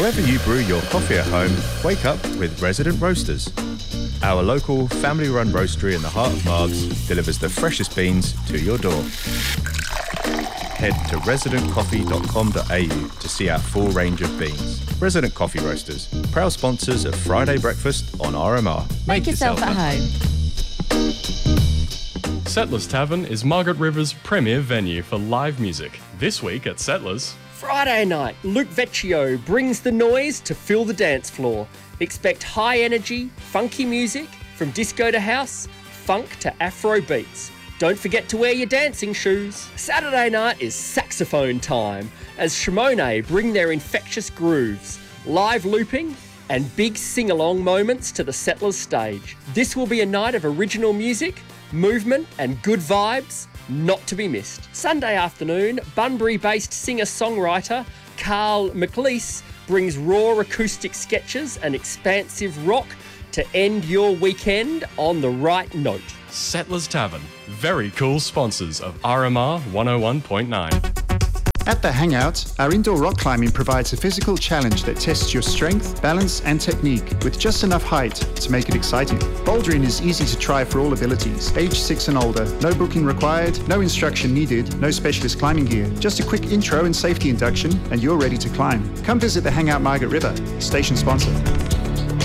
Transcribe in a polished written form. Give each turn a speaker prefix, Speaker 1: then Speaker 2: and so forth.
Speaker 1: Wherever you brew your coffee at home, wake up with Resident Roasters. Our local, family-run roastery in the heart of Margs delivers the freshest beans to your door. Head to residentcoffee.com.au to see our full range of beans. Resident Coffee Roasters, proud sponsors of Friday Breakfast on RMR.
Speaker 2: Make yourself at home.
Speaker 3: Settlers Tavern is Margaret River's premier venue for live music. This week at Settlers...
Speaker 4: Friday night, Luke Vecchio brings the noise to fill the dance floor. Expect high energy, funky music from disco to house, funk to Afro beats. Don't forget to wear your dancing shoes. Saturday night is saxophone time as Shimone bring their infectious grooves, live looping and big sing-along moments to the Settlers stage. This will be a night of original music, movement and good vibes, not to be missed. Sunday afternoon, Bunbury-based singer-songwriter Carl McLeese brings raw acoustic sketches and expansive rock to end your weekend on the right note.
Speaker 3: Settlers Tavern, very cool sponsors of RMR 101.9.
Speaker 5: At the Hangout, our indoor rock climbing provides a physical challenge that tests your strength, balance and technique with just enough height to make it exciting. Bouldering is easy to try for all abilities, age 6 and older, no booking required, no instruction needed, no specialist climbing gear, just a quick intro and safety induction and you're ready to climb. Come visit the Hangout Margaret River, station sponsor.